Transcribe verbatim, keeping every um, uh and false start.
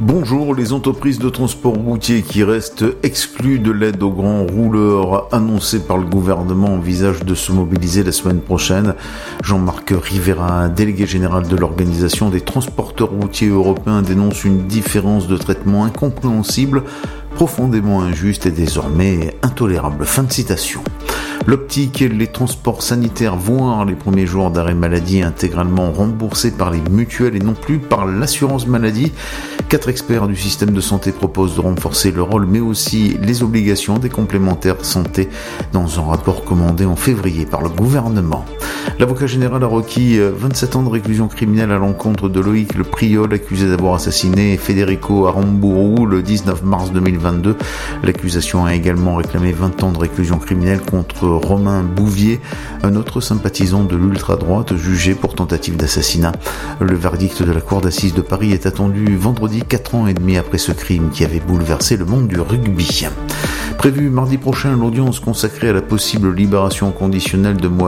Bonjour, les entreprises de transport routier qui restent exclues de l'aide aux grands rouleurs annoncée par le gouvernement envisagent de se mobiliser la semaine prochaine. Jean-Marc Rivera, délégué général de l'Organisation des transporteurs routiers européens, dénonce une différence de traitement incompréhensible, profondément injuste et désormais intolérable. Fin de citation. L'optique et les transports sanitaires, voire les premiers jours d'arrêt maladie intégralement remboursés par les mutuelles et non plus par l'assurance maladie. Quatre experts du système de santé proposent de renforcer le rôle mais aussi les obligations des complémentaires santé dans un rapport commandé en février par le gouvernement. L'avocat général a requis vingt-sept ans de réclusion criminelle à l'encontre de Loïc Le Priol, accusé d'avoir assassiné Federico Aramburu le dix-neuf mars deux mille vingt-deux. L'accusation a également réclamé vingt ans de réclusion criminelle contre Romain Bouvier, un autre sympathisant de l'ultra-droite jugé pour tentative d'assassinat. Le verdict de la cour d'assises de Paris est attendu vendredi, quatre ans et demi après ce crime qui avait bouleversé le monde du rugby. Prévu mardi prochain, l'audience consacrée à la possible libération conditionnelle de Mohamed